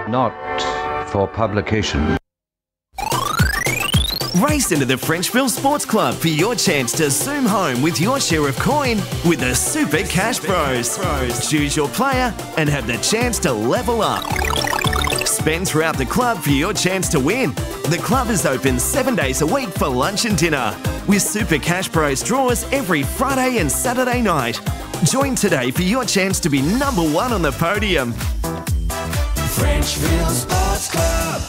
Not for publication. Race into the Frenchville Sports Club for your chance to zoom home with your share of coin with the Super Cash Bros. Choose your player and have the chance to level up. Spend throughout the club for your chance to win. The club is open 7 days a week for lunch and dinner, with Super Cash Bros draws every Friday and Saturday night. Join today for your chance to be number one on the podium. Frenchville Sports Club.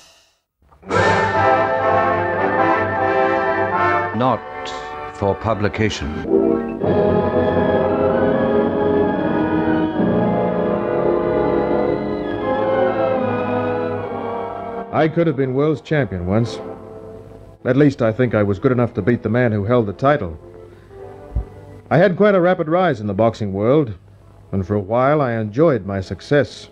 Not for publication. I could have been world's champion once. At least I think I was good enough to beat the man who held the title. I had quite a rapid rise in the boxing world, and for a while I enjoyed my success.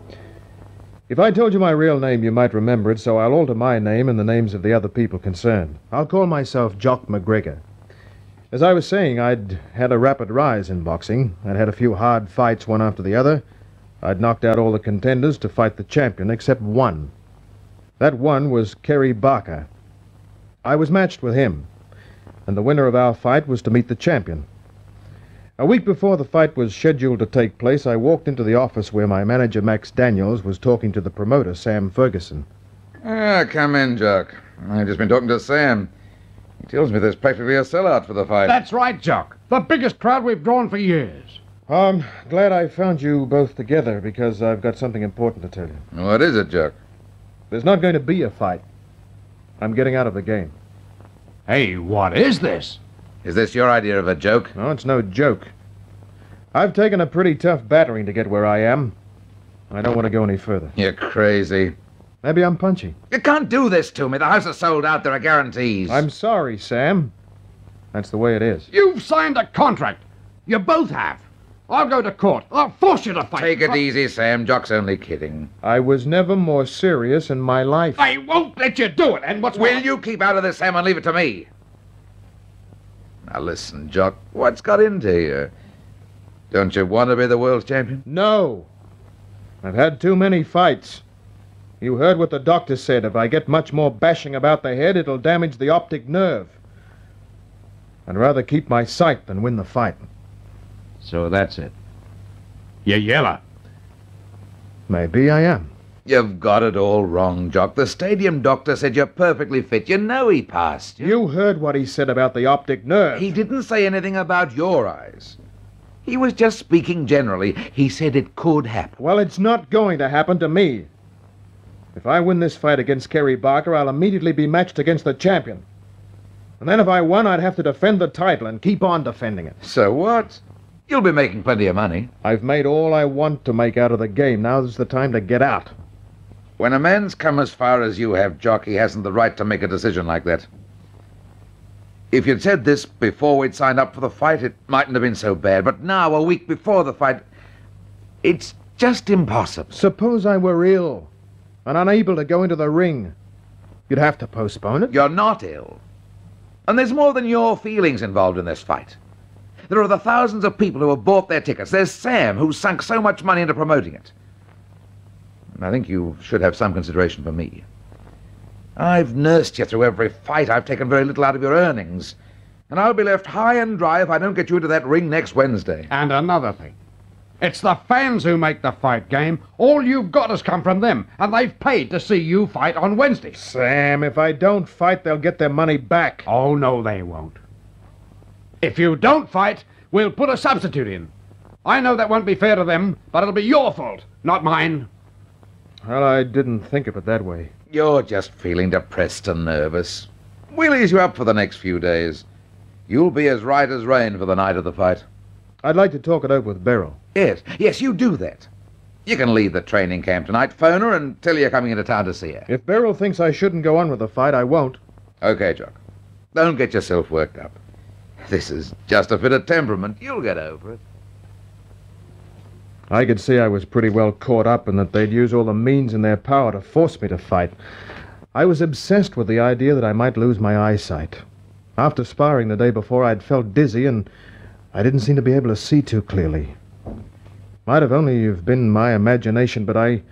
If I told you my real name, you might remember it, so I'll alter my name and the names of the other people concerned. I'll call myself Jock McGregor. As I was saying, I'd had a rapid rise in boxing. I'd had a few hard fights, one after the other. I'd knocked out all the contenders to fight the champion, except one. That one was Kerry Barker. I was matched with him, and the winner of our fight was to meet the champion. A week before the fight was scheduled to take place, I walked into the office where my manager, Max Daniels, was talking to the promoter, Sam Ferguson. Come in, Jock. I've just been talking to Sam. He tells me there's practically a sellout for the fight. That's right, Jock. The biggest crowd we've drawn for years. I'm glad I found you both together, because I've got something important to tell you. What is it, Jock? There's not going to be a fight. I'm getting out of the game. Hey, what is this? Is this your idea of a joke? No, it's no joke. I've taken a pretty tough battering to get where I am. I don't want to go any further. You're crazy. Maybe I'm punchy. You can't do this to me. The house is sold out. There are guarantees. I'm sorry, Sam. That's the way it is. You've signed a contract. You both have. I'll go to court. I'll force you to fight. Take it easy, Sam. Jock's only kidding. I was never more serious in my life. I won't let you do it. And what's Will you keep out of this, Sam, and leave it to me? Now listen, Jock. What's got into you? Don't you want to be the world's champion? No. I've had too many fights. You heard what the doctor said. If I get much more bashing about the head, it'll damage the optic nerve. I'd rather keep my sight than win the fight. So that's it. You're yellow. Maybe I am. You've got it all wrong, Jock. The stadium doctor said you're perfectly fit. You know he passed you. You heard what he said about the optic nerve. He didn't say anything about your eyes. He was just speaking generally. He said it could happen. Well, it's not going to happen to me. If I win this fight against Kerry Barker, I'll immediately be matched against the champion. And then if I won, I'd have to defend the title and keep on defending it. So what? You'll be making plenty of money. I've made all I want to make out of the game. Now's the time to get out. When a man's come as far as you have, Jock, he hasn't the right to make a decision like that. If you'd said this before we'd signed up for the fight, it mightn't have been so bad. But now, a week before the fight, it's just impossible. Suppose I were ill and unable to go into the ring. You'd have to postpone it. You're not ill. And there's more than your feelings involved in this fight. There are the thousands of people who have bought their tickets. There's Sam, who's sunk so much money into promoting it. And I think you should have some consideration for me. I've nursed you through every fight. I've taken very little out of your earnings. And I'll be left high and dry if I don't get you into that ring next Wednesday. And another thing. It's the fans who make the fight game. All you've got has come from them, and they've paid to see you fight on Wednesday. Sam, if I don't fight, they'll get their money back. Oh, no, they won't. If you don't fight, we'll put a substitute in. I know that won't be fair to them, but it'll be your fault, not mine. Well, I didn't think of it that way. You're just feeling depressed and nervous. We'll ease you up for the next few days. You'll be as right as rain for the night of the fight. I'd like to talk it over with Beryl. Yes, you do that. You can leave the training camp tonight, phone her, and tell her you're coming into town to see her. If Beryl thinks I shouldn't go on with the fight, I won't. Okay, Jock. Don't get yourself worked up. This is just a fit of temperament. You'll get over it. I could see I was pretty well caught up and that they'd use all the means in their power to force me to fight. I was obsessed with the idea that I might lose my eyesight. After sparring the day before, I'd felt dizzy and I didn't seem to be able to see too clearly. Might have only have been my imagination, but I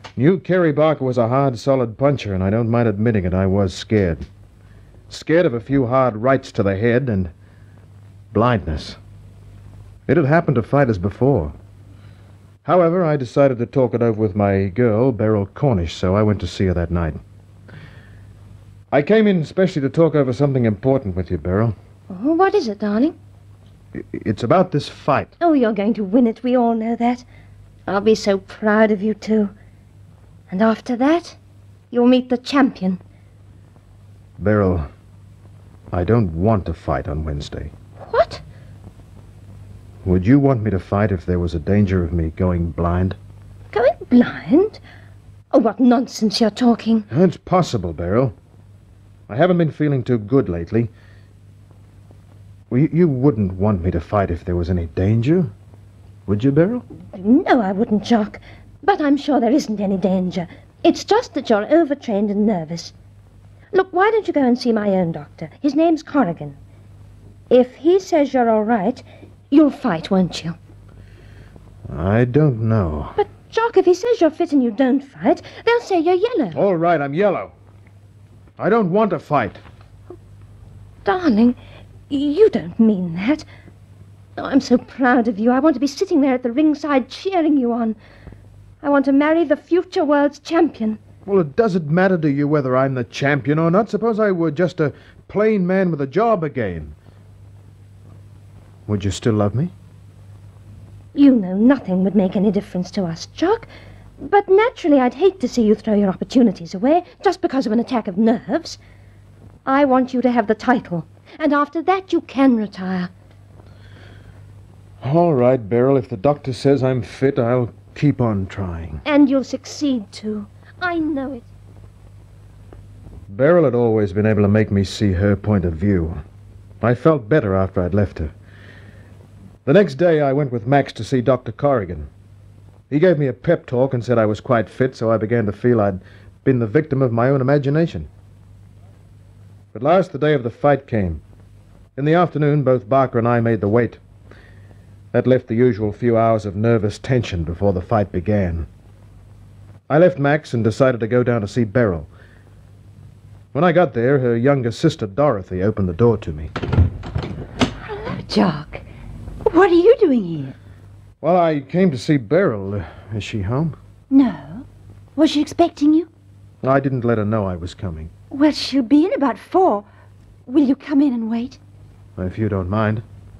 Knew Kerry Barker was a hard, solid puncher, and I don't mind admitting it, I was scared. Scared of a few hard rights to the head and blindness. It had happened to fighters before. However, I decided to talk it over with my girl, Beryl Cornish, so I went to see her that night. I came in especially to talk over something important with you, Beryl. Oh, what is it, darling? It's about this fight. Oh, you're going to win it. We all know that. I'll be so proud of you, too. And after that, you'll meet the champion. Beryl, I don't want to fight on Wednesday. What? Would you want me to fight if there was a danger of me going blind? Going blind? Oh, what nonsense you're talking. It's possible, Beryl. I haven't been feeling too good lately. Well, you wouldn't want me to fight if there was any danger, would you, Beryl? No, I wouldn't, Jock. But I'm sure there isn't any danger. It's just that you're overtrained and nervous. Look, why don't you go and see my own doctor? His name's Corrigan. If he says you're all right, you'll fight, won't you? I don't know. But, Jock, if he says you're fit and you don't fight, they'll say you're yellow. All right, I'm yellow. I don't want to fight. Darling, you don't mean that. Oh, I'm so proud of you. I want to be sitting there at the ringside cheering you on. I want to marry the future world's champion. Well, it doesn't matter to you whether I'm the champion or not. Suppose I were just a plain man with a job again. Would you still love me? You know nothing would make any difference to us, Jock. But naturally, I'd hate to see you throw your opportunities away just because of an attack of nerves. I want you to have the title. And after that, you can retire. All right, Beryl. If the doctor says I'm fit, I'll keep on trying. And you'll succeed, too. I know it. Beryl had always been able to make me see her point of view. I felt better after I'd left her. The next day, I went with Max to see Dr. Corrigan. He gave me a pep talk and said I was quite fit, so I began to feel I'd been the victim of my own imagination. At last, the day of the fight came. In the afternoon, both Barker and I made the weight. That left the usual few hours of nervous tension before the fight began. I left Max and decided to go down to see Beryl. When I got there, her younger sister, Dorothy, opened the door to me. Hello, Jock. What are you doing here? Well, I came to see Beryl. Is she home? No. Was she expecting you? I didn't let her know I was coming. Well, she'll be in about 4. Will you come in and wait? If you don't mind.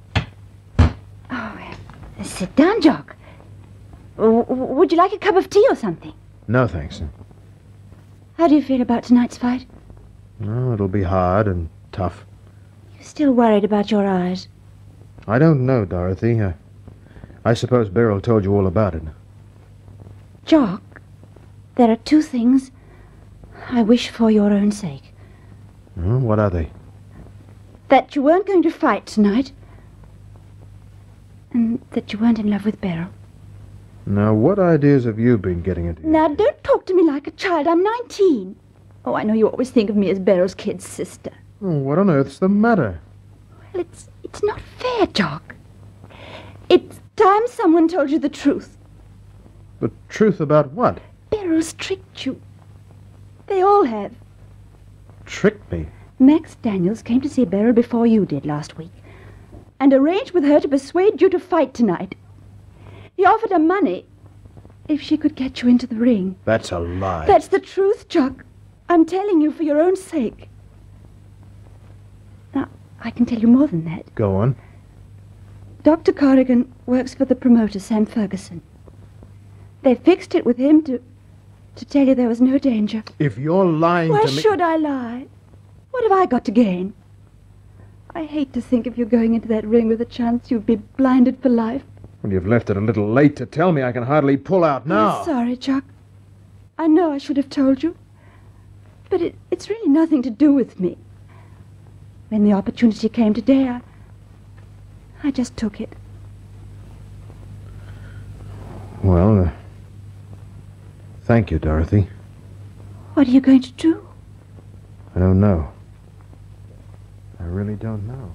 Oh, sit down, Jock. Would you like a cup of tea or something? No, thanks. How do you feel about tonight's fight? Oh, it'll be hard and tough. You're still worried about your eyes? I don't know, Dorothy. I suppose Beryl told you all about it. Jock, there are 2 things I wish for your own sake. What are they? That you weren't going to fight tonight, and that you weren't in love with Beryl. Now, what ideas have you been getting into? Now, don't talk to me like a child. I'm 19. Oh, I know you always think of me as Beryl's kid sister. Oh, what on earth's the matter? Well, it's not fair, Jock. It's time someone told you the truth. The truth about what? Beryl's tricked you. They all have. Tricked me? Max Daniels came to see Beryl before you did last week, and arranged with her to persuade you to fight tonight. He offered her money if she could get you into the ring. That's a lie. That's the truth, Jock. I'm telling you for your own sake. Now, I can tell you more than that. Go on. Dr. Corrigan works for the promoter, Sam Ferguson. They fixed it with him to tell you there was no danger. If you're lying Why to me... should I lie? What have I got to gain? I hate to think of you going into that ring with a chance you'd be blinded for life. Well, you've left it a little late to tell me. I can hardly pull out now. I'm sorry, Chuck. I know I should have told you. But it's really nothing to do with me. When the opportunity came today, I just took it. Well, thank you, Dorothy. What are you going to do? I don't know. I really don't know.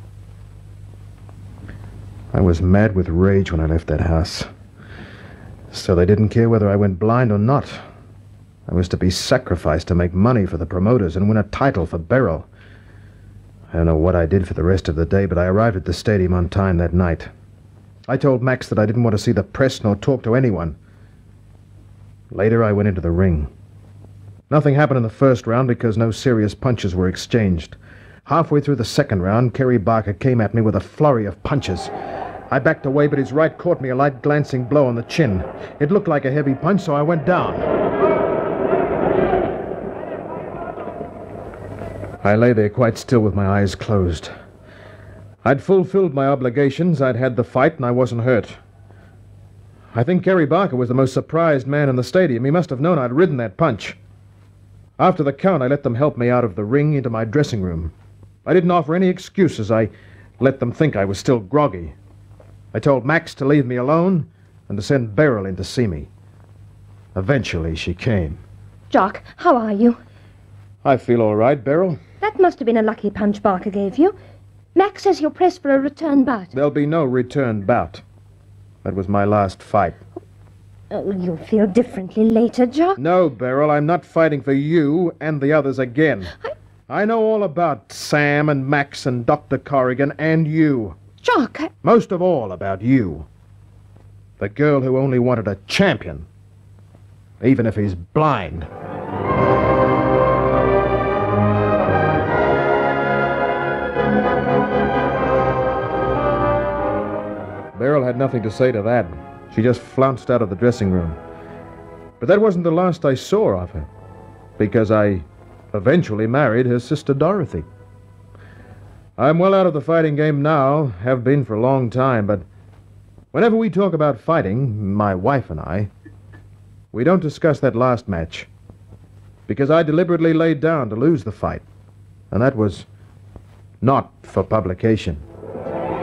I was mad with rage when I left that house. So they didn't care whether I went blind or not. I was to be sacrificed to make money for the promoters and win a title for Beryl. I don't know what I did for the rest of the day, but I arrived at the stadium on time that night. I told Max that I didn't want to see the press nor talk to anyone. Later, I went into the ring. Nothing happened in the first round because no serious punches were exchanged. Halfway through the second round, Kerry Barker came at me with a flurry of punches. I backed away, but his right caught me a light glancing blow on the chin. It looked like a heavy punch, so I went down. I lay there quite still with my eyes closed. I'd fulfilled my obligations, I'd had the fight, and I wasn't hurt. I think Kerry Barker was the most surprised man in the stadium. He must have known I'd ridden that punch. After the count, I let them help me out of the ring into my dressing room. I didn't offer any excuses. I let them think I was still groggy. I told Max to leave me alone and to send Beryl in to see me. Eventually, she came. Jock, how are you? I feel all right, Beryl. That must have been a lucky punch Barker gave you. Max says you're pressed for a return bout. There'll be no return bout. That was my last fight. Oh, you'll feel differently later, Jock. No, Beryl, I'm not fighting for you and the others again. I know all about Sam and Max and Dr. Corrigan and you. Jock, Most of all about you. The girl who only wanted a champion, even if he's blind. Beryl had nothing to say to that. She just flounced out of the dressing room. But that wasn't the last I saw of her, because I eventually married her sister Dorothy. I'm well out of the fighting game now, have been for a long time, but whenever we talk about fighting, my wife and I, we don't discuss that last match, because I deliberately laid down to lose the fight, and that was not for publication.